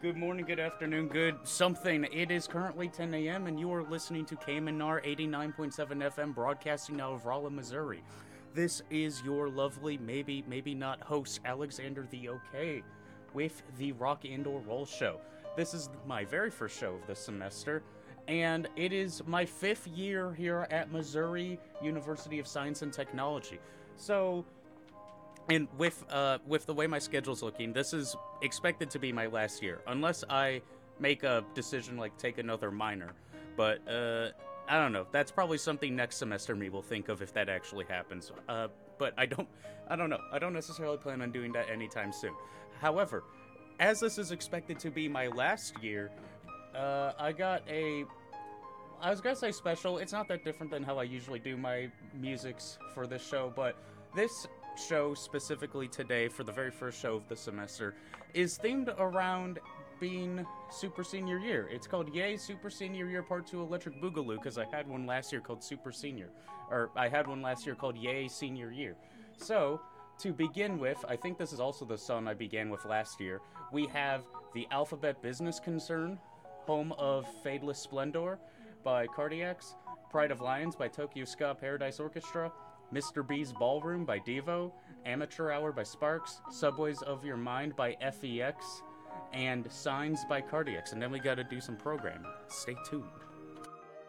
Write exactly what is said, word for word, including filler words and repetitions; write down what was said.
Good morning, good afternoon, good something. It is currently ten a.m. and you are listening to K M N R eighty-nine point seven F M, broadcasting out of Rolla, Missouri. This is your lovely, maybe, maybe not host, Alexander the OK, with the Rock and or Roll Show. This is my very first show of the semester, and it is my fifth year here at Missouri University of Science and Technology. So, and with uh, with the way my schedule's looking, this is expected to be my last year, unless I make a decision like take another minor. But uh, I don't know. That's probably something next semester me will think of if that actually happens. Uh, but I don't, I don't know. I don't necessarily plan on doing that anytime soon. However, as this is expected to be my last year, uh, I got a. I was gonna say special. It's not that different than how I usually do my musics for this show, but this show specifically today, for the very first show of the semester, is themed around being Super Senior Year. It's called Yay Super Senior Year Part two Electric Boogaloo, because I had one last year called Super Senior. Or I had one last year called Yay Senior Year. So, to begin with, I think this is also the song I began with last year, we have the Alphabet Business Concern, home of Fadeless Splendor by Cardiacs, Pride of Lions by Tokyo Ska Paradise Orchestra, Mister B's Ballroom by Devo, Amateur Hour by Sparks, Subways of Your Mind by F E X, and Signs by Cardiacs. And then we gotta do some programming. Stay tuned.